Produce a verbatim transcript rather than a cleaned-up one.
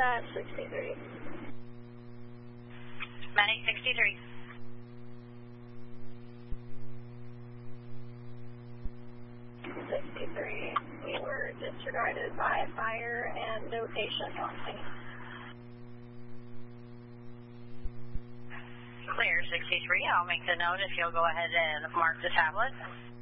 dispatch sixty-three. Medic sixty-three. sixty-three. We were disregarded by fire and no patient on scene. Clear sixty-three. I'll make the note if you'll go ahead and mark the tablet.